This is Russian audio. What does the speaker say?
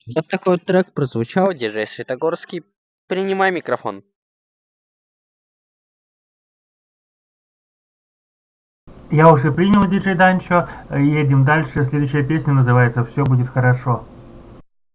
Вот такой вот трек прозвучал. Диджей Светогорский, принимай микрофон. Я уже принял, диджей Данчо. Едем дальше. Следующая песня называется «Все будет хорошо».